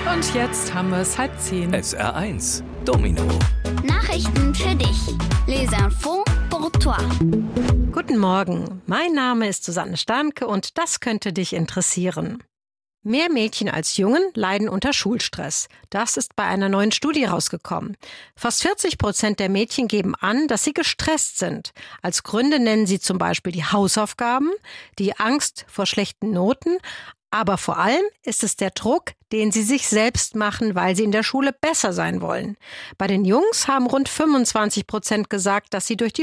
Und jetzt haben wir es 9:30. SR1 Domino. Nachrichten für dich. Les infos pour toi. Guten Morgen, mein Name ist Susanne Starnke und das könnte dich interessieren. Mehr Mädchen als Jungen leiden unter Schulstress. Das ist bei einer neuen Studie rausgekommen. Fast 40% der Mädchen geben an, dass sie gestresst sind. Als Gründe nennen sie zum Beispiel die Hausaufgaben, die Angst vor schlechten Noten, aber vor allem ist es der Druck, den sie sich selbst machen, weil sie in der Schule besser sein wollen. Bei den Jungs haben rund 25% gesagt, dass sie durch die